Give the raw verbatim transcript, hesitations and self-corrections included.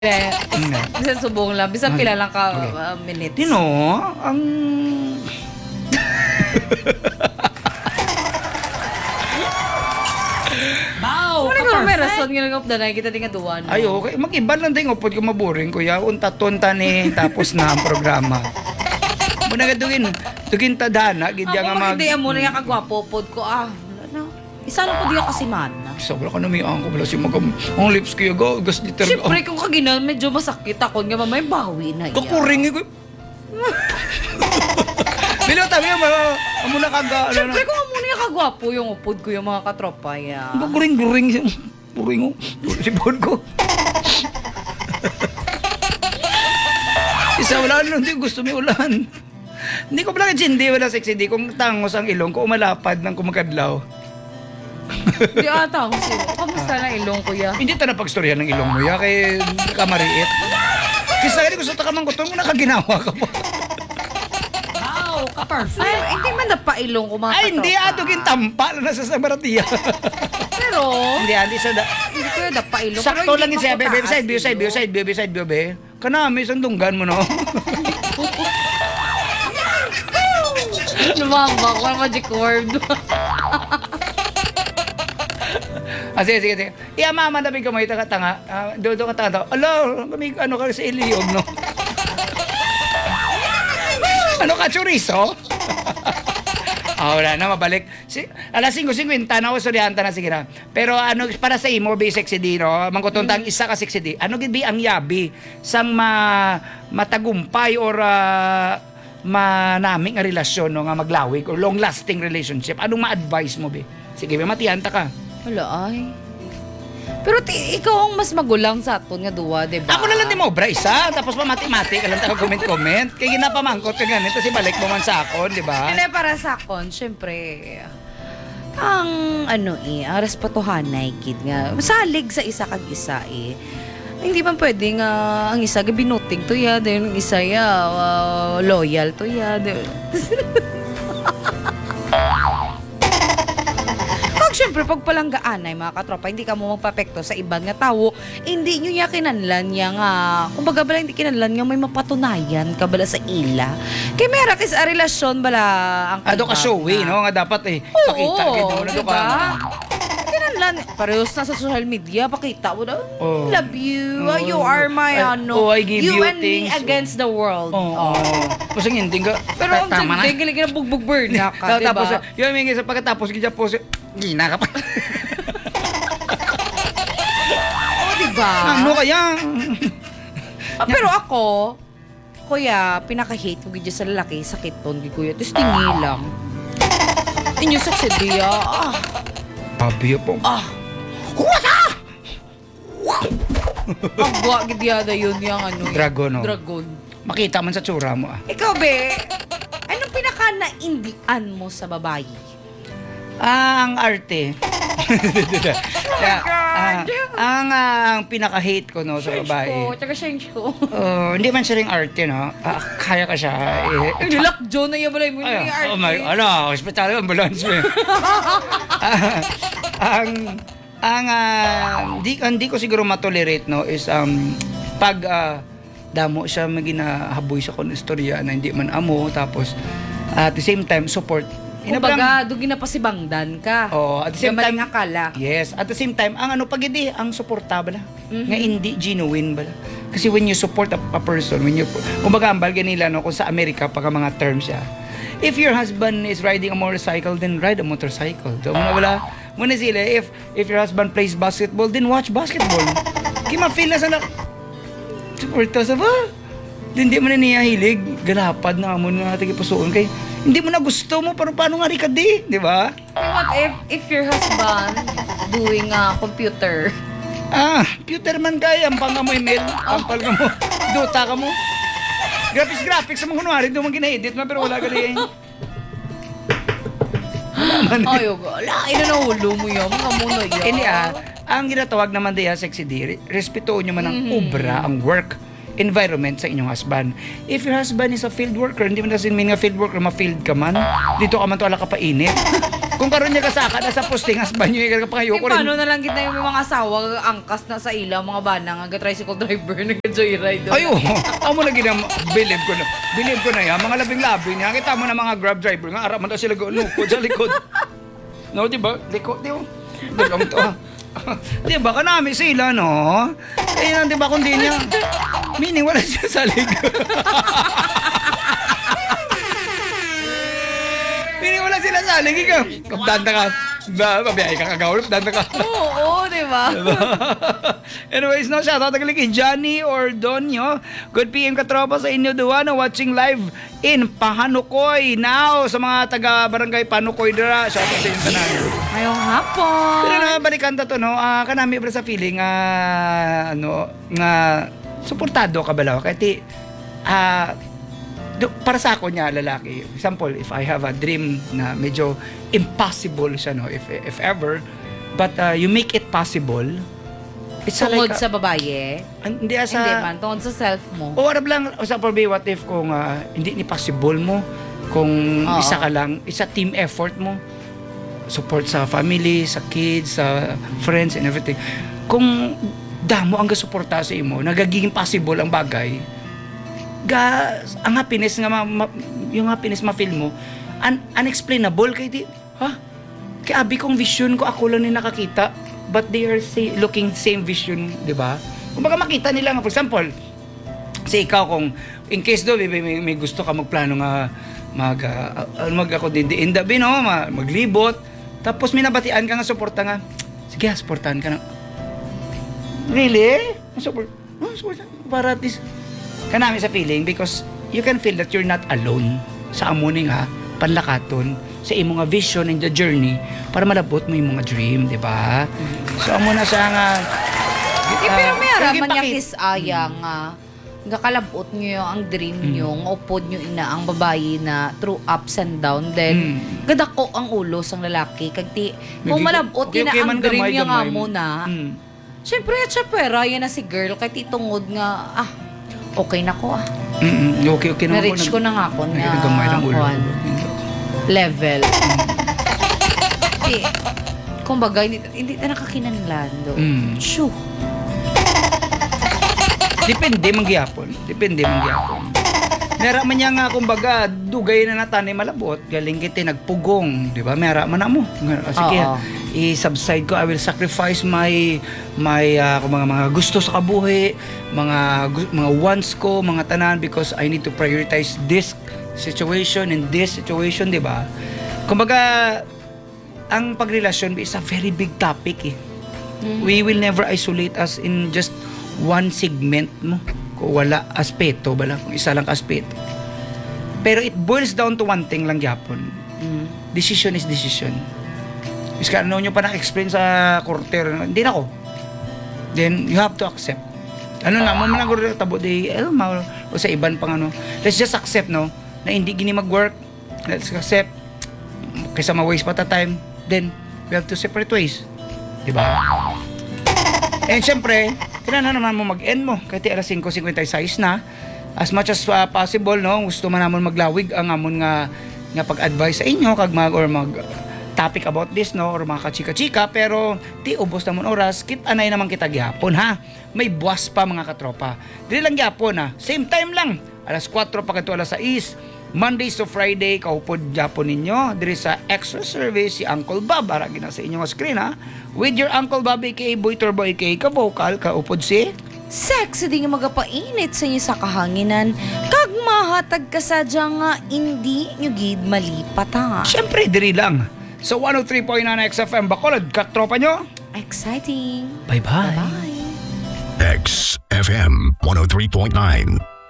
Eh, Mm. Bisa subong lang. Bisa pila lang ka Okay. uh, minutes. Tino, ang... Wow! Ano ka may rason nga nag na kita tinga duwan. Ay, okay. Mag-iba lang din. Upod ko maburing, kuya. Unta-tunta ni tapos na ang programa. Muna ka dugin. Dugin tadana. Gidya nga Ako mag... magkita mo na yung kagwapo pod ko. Ah, wala na. Isa lang ko diya kasi man. Sobra ka namiang ko. Wala si magam... Ang lips ko yung gas liter. Siyempre, kung kagina, medyo masakit ako nga may bawi na yan. Kukuring ko. Bilo tabi mo. Muna kaga. Siyempre, kung muna yung kagwapo yung upod ko yung mga katropa ya. Kukuring-kuring. Puring ko. Si Bon ko. Isa wala nun. Hindi gusto may ulan. Hindi ko pala hindi wala sexy. Hindi kung tangos ang ilong ko. Umalapad ng kumakadlaw. Di ata ako sila. Kamusta na ilong ko ya? Hindi ta na pagstorya ng ilong mo ya. Kay kamariit. Kasi sa gusto ta ka mang gusto mo nakaginawa ka po. Wow, ka-perfect. Ay, hindi man napailong ko mga Ay, hindi katropa. ato gintampa na nasa Samaratiya. Pero, Hindi, hindi sa da... hindi ko yung napailong. Sakto lang yung siya, sabi, baby side, baby side, baby side, baby side, baby. Kanami, sandunggan mo, no? Lumamba ko ang magic word. Ah, sige, sige, sige. Iya, mama, nabi ka mo, ita ka tanga. Uh, dodo ka tanga. Alo, may ano ka sa iliyog, no? Ano ka, chorizo? Ah, wala na, mabalik. Si, alas five fifty na ako, suryanta na, sige na. Pero ano, para sa imo, be sexy di, no? Mangkutuntang isa ka sexy di. Ano gid ang yabi? Sang ma, matagumpay or uh, manaming nga relasyon, no? Nga maglawig or long-lasting relationship. Anong ma-advise mo, be? Sige, be, matiyanta ka. Wala ay. Pero ti, ikaw ang mas magulang sa aton nga duwa, di ba? Ako na lang di mo, bra, isa. Tapos pa mati-mati ka lang taga comment-comment. Kaya ginapamangkot ka ganito, si balik mo man sa akon, di ba? Hindi, para sa akon, syempre, ang ano eh, ang respetuhanay, kid nga. Masalig sa isa kag isa eh. Hindi man pwede nga ang isa binuting to ya, dahil ang isa ya, uh, loyal to ya. Kag syempre, pag palanggaanay, mga katropa, hindi ka mo magpapekto sa ibang nga tao, hindi nyo niya kinanlan niya nga, kumbaga bala hindi kinanlan nga may mapatunayan ka bala sa ila. Kaya may rakis a relasyon bala ang Ado ka showy, no? Nga dapat eh, Oo, pakita. Gito, ano diba? ka? Kinanlan, parehos na sa social media, pakita mo na, Oh. love you, Oh. you are my I- ano, oh, I give you and me things. against the world. Oo. Oh. Pasang hindi ka. Pero ang tama na. galing ka na bugbog burn na ka, diba? Tapos, yung may sa pagkatapos, gidya po, gina ka pa. Oo, diba? Ano kaya? Ah, pero ako, kuya, pinaka-hate ko gidya sa lalaki, sakit ton, gid kuya. Tapos tingi lang. Inyo saksidya. Ah, Pabi po. ah. Wata! Agwa gidya da yun yung ano. eh, Dragon, no? Dragon. Makita man sa tsura mo, ah. Ikaw, be, anong pinaka-naindian mo sa babae? Ah, ang arte. Kaya, ah, ang, ah, ang pinaka-hate ko, no, sa Change ko, babae. tsaka change ko. Oh, hindi man siya ring arte, no? Ah, kaya ka siya. Eh, Nilak John na yung balay mo Ay, yung arte. oh my, ano, hospital ambulance mo. eh. Ah, ang ang ah, di, hindi ko siguro matolerate, no, is um pag ah, damo siya maginahaboy sa kon istorya na hindi man amo, tapos at the same time support. Kumbaga, dugi na pa si Bangdan ka. Oh, at the same time, Yung akala. yes, at the same time, ang ano pag hindi, ang suporta bala. Mhm. Nga hindi genuine bala. Kasi when you support a, a person, when you, kumbaga ang balga nila, no, kung sa Amerika, pag mga terms siya, if your husband is riding a motorcycle, then ride a motorcycle. So, muna wala, muna sila, if if your husband plays basketball, then watch basketball. Kaya ma-feel na sana, suporta sa ba? Hindi mo na niya hilig, galapad na mo na natin ipusoon kay hindi mo na gusto mo, pero paano nga rin ka di, di ba? What if, if your husband doing a computer? Ah, computer man kaya, ang pang mo email, ang pal mo, duta ka mo. Graphics, graphics, sa mga kunwari, doon mo gina-edit mo, pero wala ka rin. Wala man. Ay, wala. Ina na ulo mo yun. Mga muna yun. Hindi ah, ang ginatawag naman diya sexy di, respetuon nyo man ang Mhm. obra, ang work environment sa inyong husband. If your husband is a field worker, hindi man doesn't mean nga field worker, ma-field ka man. Dito ka man to ala ka painit. Kung karon niya kasaka na sa posting as banyo ka pangayo Eh, ko paano rin. na lang kita yung mga asawa angkas na sa ila, mga bana nga tricycle driver, nag-joyride. Ayo, amo na ginam believe ko na. Believe ko na yan, mga labing-labing niya. Kita mo na mga Grab driver nga ara man daw sila go lukod sa likod. No, di ba? Likod, di ba? Dalawang to. Di ba kanami sila, no? Eh, di ba kung di niya? Meaning, wala siya sa likod. Meaning, wala sila sa likod. Ikaw, kapdanda ka. Ba, mabiyahe ka kagawin, kapdanda ka. Oo, di ba? Anyways, no, shoutout again kay Johnny Ordonio. Good P M katropa sa inyo duwa na watching live in Pahanukoy now sa mga taga barangay Pahanukoy dira. Shoutout sa inyo tanan. Ngayong hapon. Pero na balikan ta to no, ah, kanami bra sa feeling nga ano nga suportado ka balaw kay ti ah do, para sa ako niya lalaki. Example, if I have a dream na medyo impossible siya no, if if ever, but uh, you make it possible. It's a Tungod like a- sa babae. hindi ah, sa Hindi man, tungod sa self mo. o arab lang sa be what if kung ah, hindi ni possible mo kung Oo. isa ka lang, isa team effort mo support sa family, sa kids, sa friends and everything. Kung damo ang gasuporta sa imo, nagaging possible ang bagay. Ga ang happiness nga ma, ma, yung happiness ma-feel mo un, unexplainable kay di ha kay abi kong vision ko ako lang ni nakakita but they are say, looking same vision, di ba? Kumbaga makita nila nga for example si ikaw kung in case do may, may, may gusto ka magplano nga mag uh, mag ako din in the no ma- maglibot tapos minabatian ka nga suporta nga sige suportahan ka na really support oh, support para at least kanami sa feeling because you can feel that you're not alone sa amuning ha panlakaton sa imong nga vision in the journey para malabot mo yung mga dream, di ba? So amo na siya nga Eh, pero may ah, araman sige, niya pakit- kis aya nga. Nga kalabot niyo ang dream Mm. niyo, nga upod niyo ina ang babae na through ups and down. Then, Mm. gadako ang ulo sang lalaki. Kag ti, kung Medyo- malabot okay, niya okay ang man, dream gamay, niya nga gamay. muna. Mm. Siyempre, at siya pera, yan na si girl. Kay ti tungod nga, ah, okay na ko ah. Mm-mm. Okay, okay naman Na-reach ko na nga ako na Nagkamay ng ulo. kuwan, level. Di, kumbaga, hindi, hindi na nakakinanlan do. Mm. Shoo. Depende man gyapon. Depende man gyapon. Mera man niya nga kumbaga dugay na natani malabot galing kiti nagpugong, di ba? Mera man na mo. Nga, Sige, Oo. i-subside ko, I will sacrifice my my uh, mga mga gusto sa kabuhi, mga gu- mga wants ko, mga tanan because I need to prioritize this situation and this situation, di ba? Kumbaga ang pagrelasyon is a very big topic eh. We will never isolate us in just one segment mo. Kung wala aspeto, bala, kung isa lang ka aspeto. Pero it boils down to one thing lang gyapon. Mm. Decision is decision. Is ka ano nyo pa na-explain sa quarter, hindi na ako. Then you have to accept. Ano na, mo man lang tabo di, eh, ma- o sa iban pang ano. Let's just accept, no, na hindi gini mag-work. Let's accept. Kaysa ma-waste pa ta time, then we have to separate ways. Diba? And syempre, kailangan naman mo mag-end mo. Kahit alas five fifty-six na. As much as uh, possible, no, gusto man namon maglawig ang amon nga nga pag-advise sa inyo kag mag or mag topic about this, no, or mga kachika-chika, pero ti ubos namon oras, kit anay naman kita gyapon ha. May buwas pa mga katropa. Dili lang gyapon ha. Same time lang. alas four pa kadto alas six. Mondays to Friday, kaupod Japon ninyo. Diri sa extra service, si Uncle Bob. Aragi na sa inyong screen, ha? With your Uncle Bob, a k a. Boy Turbo, a k a. Ka-vocal, kaupod si... Sexy di nga magapainit sa inyo sa kahanginan. Kag mahatag ka sadya nga hindi nyo gid malipat ha. Siyempre, diri lang. So, one oh three point nine X F M, Bacolod, katropa nyo. Exciting. Bye-bye. Bye. X F M one oh three point nine.